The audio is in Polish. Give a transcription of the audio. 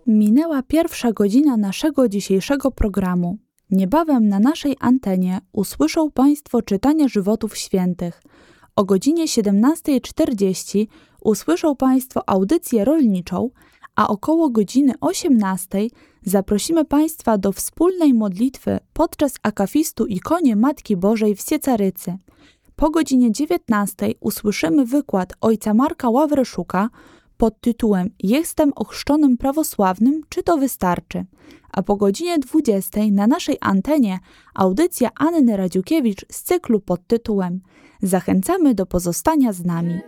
Minęła pierwsza godzina naszego dzisiejszego programu. Niebawem na naszej antenie usłyszą Państwo czytania żywotów świętych. O godzinie 17:40 usłyszą Państwo audycję rolniczą, a około godziny 18:00 zaprosimy Państwa do wspólnej modlitwy podczas akafistu ikonie Matki Bożej w Siecarycy. Po godzinie 19:00 usłyszymy wykład ojca Marka Ławreszuka pod tytułem „Jestem ochrzczonym prawosławnym, czy to wystarczy?”, a po godzinie 20:00 na naszej antenie audycja Anny Radziukiewicz z cyklu pod tytułem „Zachęcamy do pozostania z nami”.